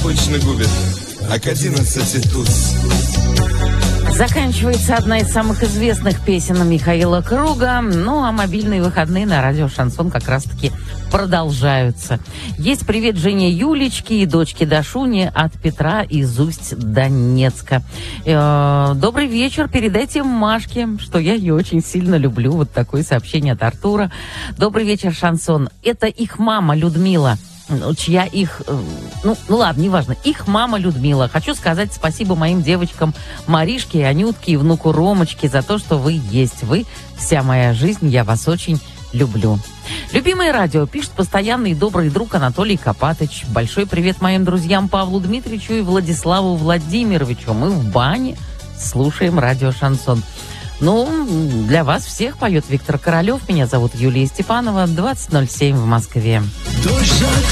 почно губит, а к 11 туз. Заканчивается одна из самых известных песен Михаила Круга. Ну, а мобильные выходные на радио «Шансон» как раз-таки продолжаются. Есть привет Жене Юлечке и дочке Дашуне от Петра из Усть-Донецка. Добрый вечер. Передайте Машке, что я ее очень сильно люблю. Вот такое сообщение от Артура. Добрый вечер, «Шансон». Это их мама Людмила. Чья их... Ну ладно, неважно. Их мама Людмила. Хочу сказать спасибо моим девочкам Маришке, Анютке и внуку Ромочке за то, что вы есть. Вы вся моя жизнь. Я вас очень люблю. Любимое радио, пишет постоянный добрый друг Анатолий Копатыч. Большой привет моим друзьям Павлу Дмитриевичу и Владиславу Владимировичу. Мы в бане слушаем радио «Шансон». Ну, для вас всех поет Виктор Королев. Меня зовут Юлия Степанова. 20:07 в Москве.